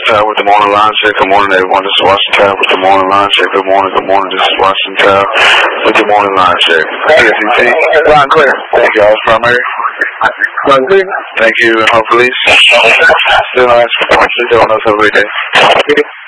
Tower with the morning line check. Good morning, everyone. This is Washington Tower with the morning line check. Good morning. This is Washington Tower with the morning line check. KSET. Line clear. Thank you, Officer Primary. Line clear. Thank you, and home police. Still nice. Still doing us. Have a great day.